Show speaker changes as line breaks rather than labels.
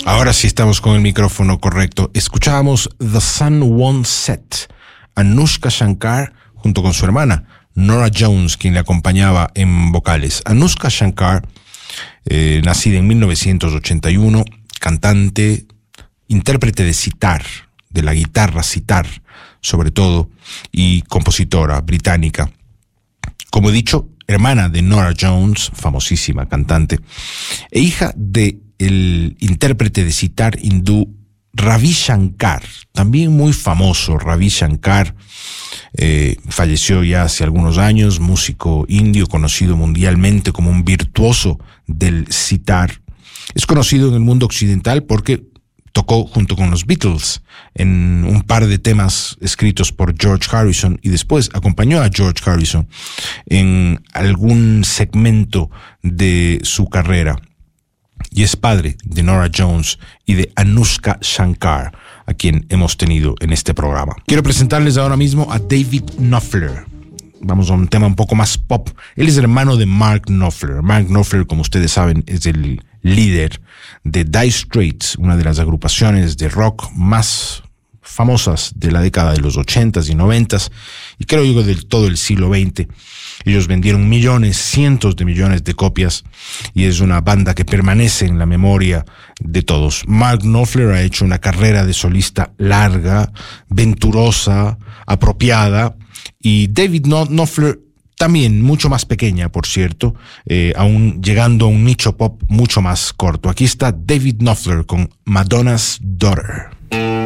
Ahora sí estamos con el micrófono correcto. Escuchábamos The Sun Won't Set, Anushka Shankar junto con su hermana Norah Jones, quien le acompañaba en vocales. Anushka Shankar, nacida en 1981, cantante, intérprete de sitar, de la guitarra sitar sobre todo, y compositora británica. Como he dicho, hermana de Norah Jones, famosísima cantante, e hija de el intérprete de sitar hindú Ravi Shankar, también muy famoso. Ravi Shankar falleció ya hace algunos años, músico indio conocido mundialmente como un virtuoso del sitar. Es conocido en el mundo occidental porque tocó junto con los Beatles en un par de temas escritos por George Harrison y después acompañó a George Harrison en algún segmento de su carrera. Y es padre de Norah Jones y de Anushka Shankar, a quien hemos tenido en este programa. Quiero presentarles ahora mismo a David Knopfler. Vamos a un tema un poco más pop. Él es hermano de Mark Knopfler. Mark Knopfler, como ustedes saben, es el líder de Dire Straits, una de las agrupaciones de rock más famosas de la década de los 80s y 90s, y creo yo de todo el siglo XX. Ellos vendieron millones, cientos de millones de copias, y es una banda que permanece en la memoria de todos. Mark Knopfler ha hecho una carrera de solista larga, venturosa, apropiada, y David Knopfler también mucho más pequeña, por cierto, aún llegando a un nicho pop mucho más corto. Aquí está David Knopfler con Madonna's Daughter.